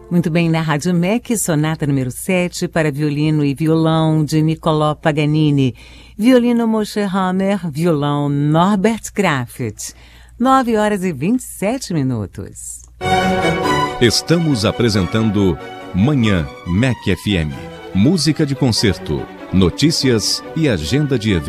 Muito bem, na Rádio MEC, sonata número 7 para violino e violão de Niccolò Paganini, violino Moshe Hammer, violão Norbert Kraft. 9h27. Estamos apresentando Manhã MEC FM. Música de concerto, notícias e agenda de eventos.